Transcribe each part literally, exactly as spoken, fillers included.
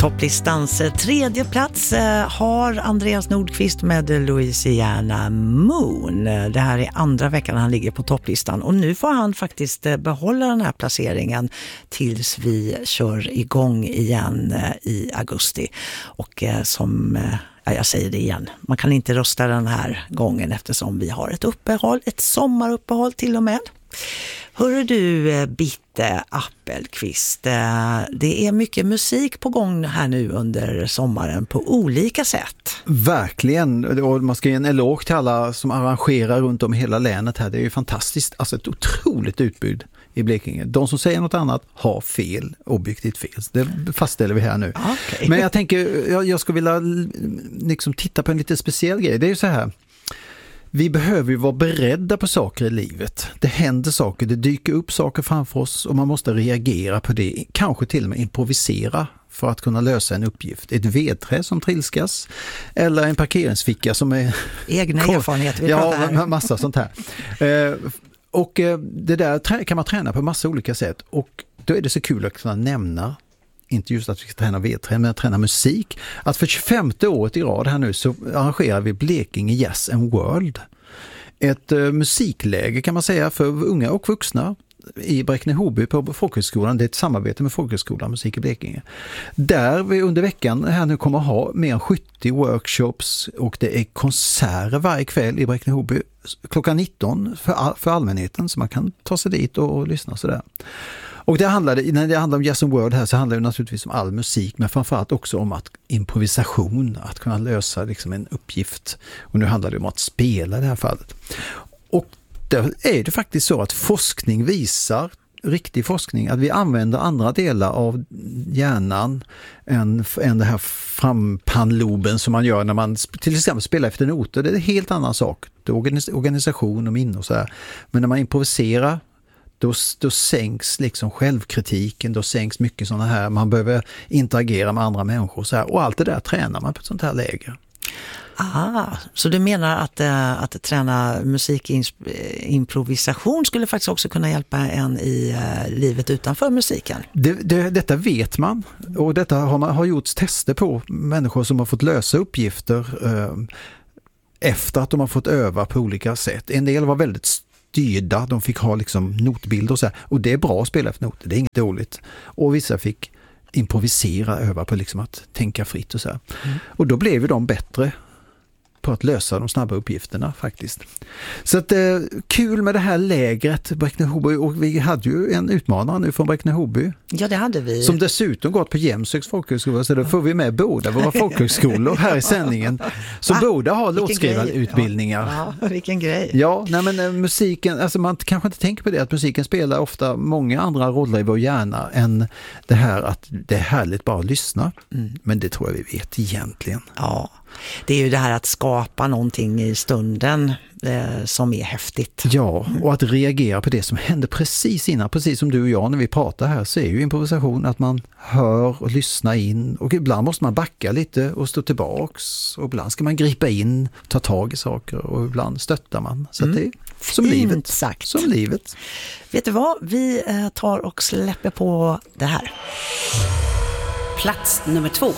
Topplistans tredje plats har Andreas Nordqvist med Louisiana Moon. Det här är andra veckan han ligger på topplistan och nu får han faktiskt behålla den här placeringen tills vi kör igång igen i augusti. Och som ja, jag säger det igen, man kan inte rösta den här gången eftersom vi har ett uppehåll, ett sommaruppehåll till och med. Hörru du, Bitte Appelqvist, det är mycket musik på gång här nu under sommaren på olika sätt. Verkligen, och man ska ge en eloge till alla som arrangerar runt om hela länet här. Det är ju fantastiskt, alltså ett otroligt utbud i Blekinge. De som säger något annat har fel, objektivt fel. Det fastställer vi här nu. Okay. Men jag tänker, jag, jag skulle vilja liksom titta på en lite speciell grej. Det är ju så här. Vi behöver ju vara beredda på saker i livet. Det händer saker, det dyker upp saker framför oss och man måste reagera på det. Kanske till och med improvisera för att kunna lösa en uppgift. Ett vedträ som trilskas eller en parkeringsficka som är... Egna erfarenheter vi pratar här. Ja, massa sånt här. Och det där kan man träna på massa olika sätt och då är det så kul att kunna nämna, inte just att vi ska träna vedträ, men att träna musik. Att för tjugofemte året i rad här nu så arrangerar vi Blekinge Jazz and World. Ett uh, musikläger kan man säga för unga och vuxna i Bräkne-Hoby på folkhögskolan. Det är ett samarbete med folkhögskolan Musik i Blekinge. Där vi under veckan här nu kommer ha mer än sjuttio workshops och det är konserter varje kväll i Bräkne-Hoby klockan nitton för, all, för allmänheten så man kan ta sig dit och, och lyssna sådär. Och det handlade, när det handlar om Jazz and World här så handlar det naturligtvis om all musik men framförallt också om att improvisation, att kunna lösa liksom en uppgift. Och nu handlar det om att spela i det här fallet. Och där är det faktiskt så att forskning visar, riktig forskning, att vi använder andra delar av hjärnan än, än det här frampannloben som man gör när man till exempel spelar efter noter. Det är en helt annan sak. Det är organis- organisation och minne och så här. Men när man improviserar Då, då sänks liksom självkritiken, då sänks mycket sådana här, man behöver interagera med andra människor så här, och allt det där tränar man på ett sånt här läger. Ah, så du menar att, äh, att träna musikinimprovisation skulle faktiskt också kunna hjälpa en i äh, livet utanför musiken? Det, det, detta vet man och detta har, man, har gjorts tester på människor som har fått lösa uppgifter äh, efter att de har fått öva på olika sätt. En del var väldigt styrda, de fick ha liksom notbilder och så här. Och det är bra att spela efter noter, det är inget dåligt. Och vissa fick improvisera, öva på liksom att tänka fritt och så här. Mm. Och då blev ju de bättre på att lösa de snabba uppgifterna faktiskt. Så att eh, kul med det här lägret Bräkne-Hoby, och vi hade ju en utmanare nu från Bräkne-Hoby. Ja, det hade vi. Som dessutom gått på Jämshögs folkhögskola, så då får vi med båda våra folkhögskolor här i sändningen. Så ah, båda har låtskrivarutbildningar. Ja, ja, vilken grej. Ja, nej men eh, musiken, alltså man kanske inte tänker på det, att musiken spelar ofta många andra roller i vår hjärna än det här att det är härligt bara att lyssna. Mm. Men det tror jag vi vet egentligen. Ja. Det är ju det här att skapa någonting i stunden eh, som är häftigt. Ja, och att reagera på det som händer precis innan, precis som du och jag när vi pratar här, så är ju improvisation att man hör och lyssnar in, och ibland måste man backa lite och stå tillbaks, och ibland ska man gripa in, ta tag i saker, och ibland stöttar man. Så mm. att det är som Fint livet. Sagt. Som livet. Vet du vad? Vi eh, tar och släpper på det här. Plats nummer två.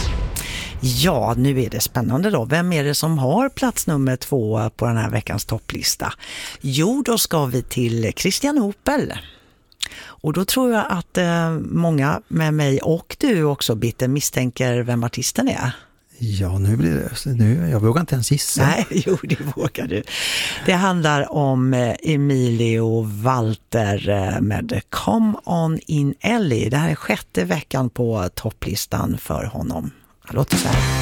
Ja, nu är det spännande då. Vem är det som har plats nummer två på den här veckans topplista? Jo, då ska vi till Christian Opel. Och då tror jag att eh, många med mig och du också, Bitte, misstänker vem artisten är. Ja, nu blir det... Nu, jag vågar inte ens gissa. Nej, jo, det vågar du. Det handlar om Emilio Walter med Come On In Ellie. Det här är sjätte veckan på topplistan för honom. Det låter så här.